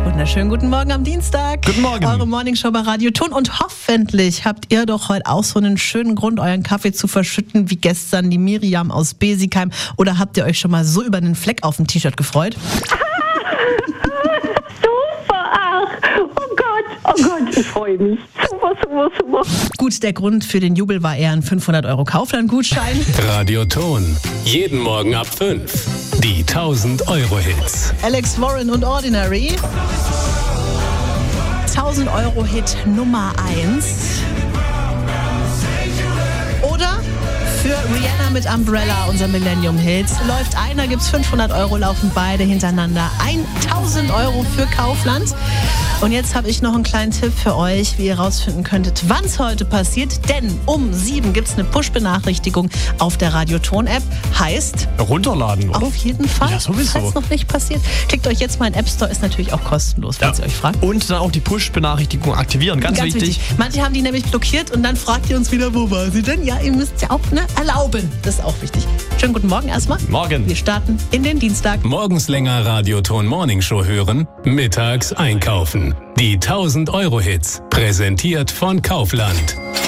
Wunderschönen guten Morgen am Dienstag. Guten Morgen. Eure Morningshow bei Radio Ton. Und hoffentlich habt ihr doch heute auch so einen schönen Grund, euren Kaffee zu verschütten, wie gestern die Miriam aus Besigheim. Oder habt ihr euch schon mal so über einen Fleck auf dem T-Shirt gefreut? Super, ach, oh Gott, ich freue mich. Super. Gut, der Grund für den Jubel war eher ein 500 € Kaufland-Gutschein. Radio Ton. Jeden Morgen ab 5. Die 1000-Euro-Hits. Alex Warren und Ordinary. 1000-Euro-Hit Nummer 1. Oder für Rihanna mit Umbrella, unser Millennium-Hit. Läuft einer, gibt's 500 €, laufen beide hintereinander. 1000 € für Kaufland. Und jetzt habe ich noch einen kleinen Tipp für euch, wie ihr rausfinden könntet, wann es heute passiert. Denn um 7 gibt es eine Push-Benachrichtigung auf der Radio Ton-App. Heißt, Runterladen, oder? auf jeden Fall, Ja, sowieso. falls noch nicht passiert. Klickt euch jetzt mal in den App Store, ist natürlich auch kostenlos, falls ihr euch fragt. Und dann auch die Push-Benachrichtigung aktivieren, ganz wichtig. Manche haben die nämlich blockiert und dann fragt ihr uns wieder, wo war sie denn? Ja, ihr müsst ja auch erlauben. Das ist auch wichtig. Schönen guten Morgen erstmal. Morgen. Wir starten in den Dienstag. Morgens länger Radio Ton Morningshow hören, mittags einkaufen. Die 1000-Euro-Hits, präsentiert von Kaufland.